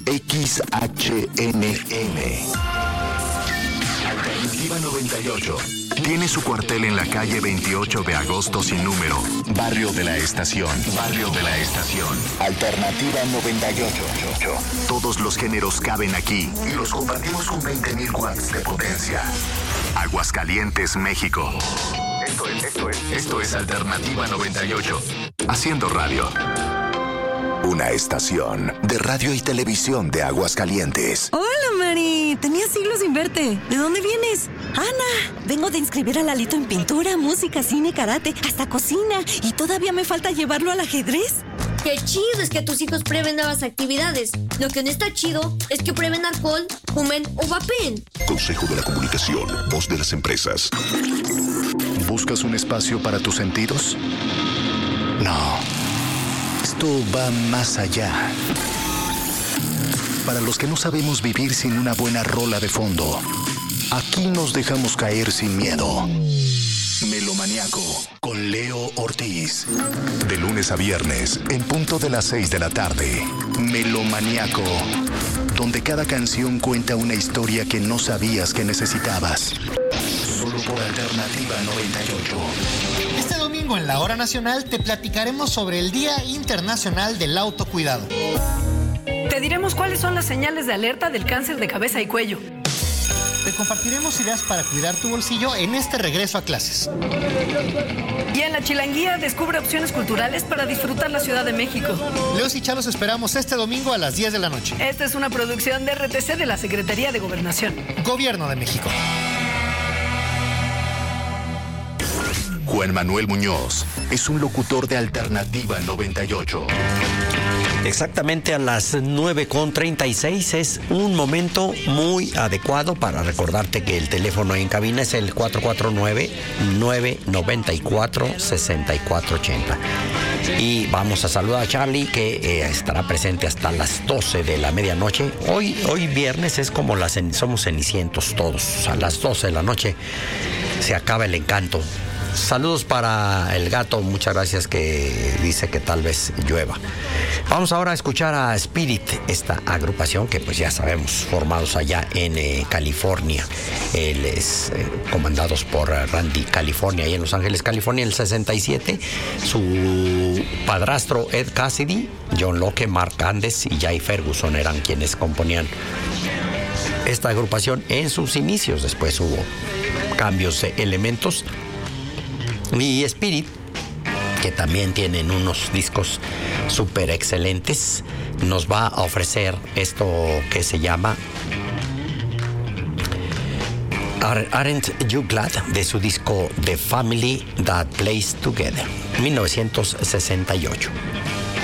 XHNM. Alternativa 98. Tiene su cuartel en la calle 28 de agosto sin número. Barrio de la Estación. Barrio de la Estación. Alternativa 98. Todos los géneros caben aquí y los compartimos con 20,000 watts de potencia. Aguascalientes, México. Esto es Alternativa 98. Haciendo radio. Una estación de radio y televisión de Aguascalientes. Hola, Mari. Tenía siglos sin verte. ¿De dónde vienes? Ana, vengo de inscribir a Lalito en pintura, música, cine, karate, hasta cocina. Y todavía me falta llevarlo al ajedrez. Qué chido es que tus hijos prueben nuevas actividades. Lo que no está chido es que prueben alcohol, fumen o vapeen. Consejo de la Comunicación, voz de las empresas. ¿Buscas un espacio para tus sentidos? No. Esto va más allá. Para los que no sabemos vivir sin una buena rola de fondo, aquí nos dejamos caer sin miedo. Melomaniaco con Leo Ortiz. De lunes a viernes, en punto de las 6 de la tarde. Melomaniaco, donde cada canción cuenta una historia que no sabías que necesitabas. Solo por Alternativa 98. Este domingo en la Hora Nacional te platicaremos sobre el Día Internacional del Autocuidado. Te diremos cuáles son las señales de alerta del cáncer de cabeza y cuello. Te compartiremos ideas para cuidar tu bolsillo en este regreso a clases. Y en la Chilanguía descubre opciones culturales para disfrutar la Ciudad de México. Leos y Chalos esperamos este domingo a las 10 de la noche. Esta es una producción de RTC de la Secretaría de Gobernación. Gobierno de México. Juan Manuel Muñoz es un locutor de Alternativa 98. Exactamente a las 9:36 es un momento muy adecuado para recordarte que el teléfono en cabina es el 449-994-6480. Y vamos a saludar a Charlie, que estará presente hasta las 12 de la medianoche. Hoy viernes es como somos cenicientos todos. A las 12 de la noche se acaba el encanto. Saludos para el gato, muchas gracias, que dice que tal vez llueva. Vamos ahora a escuchar a Spirit, esta agrupación que pues ya sabemos, formados allá en California. Él es comandados por Randy California, ahí en Los Ángeles, California, en el 67. Su padrastro Ed Cassidy, John Locke, Mark Andes y Jay Ferguson eran quienes componían esta agrupación en sus inicios. Después hubo cambios de elementos. Y Spirit, que también tienen unos discos súper excelentes, nos va a ofrecer esto que se llama Aren't You Glad, de su disco The Family That Plays Together, 1968.